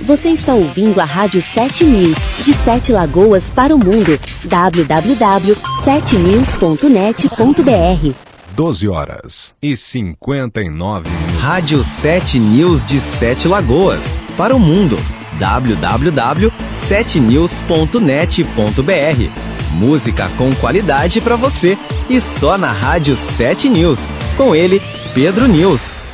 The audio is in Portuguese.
Você está ouvindo a Rádio 7 News, de 7 Lagoas para o mundo. www.7news.net.br 12h59. Rádio 7 News de 7 Lagoas para o mundo. www.7news.net.br. Música com qualidade para você e só na Rádio 7 News. Com ele, Pedro News.